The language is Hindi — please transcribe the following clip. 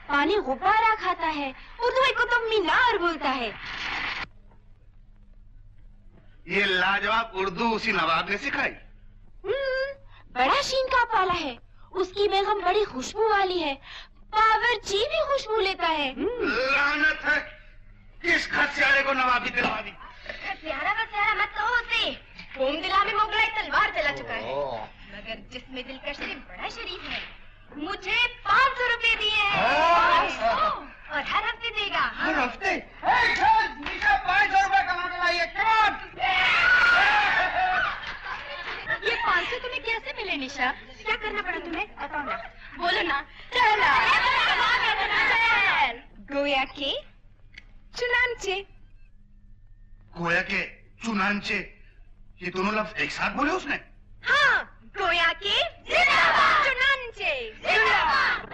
पानी गुब्बारा खाता है, उर्दू में कुतुब मीनार बोलता है। ये लाजवाब उर्दू उसी नवाब ने सिखाई। बड़ा शीन का पाला है, उसकी बेगम बड़ी खुशबू वाली है, बावर्ची भी खुशबू लेता है। लानत है, किस खसियारे को नवाबी दिलवा दी। प्यारा का प्यारा मत कहो उसे, खून दिला में मुगलाई तलवार चला चुका है, मगर जिसमें दिलकश से बड़ा शरीफ है। मुझे 500 रुपए दिए हैं और हर हफ्ते देगा। हर हफ्ते? 500 रुपए कमा के लाइए। ये 500 तुम्हें कैसे मिले निशा? क्या करना पड़ा तुम्हें? बताओ ना, बोलो ना। चला गोया के चुनांचे। गोया के चुनांचे, ये दोनों लफ्ज एक साथ बोले उसने? हाँ, गोया के चुनांचे।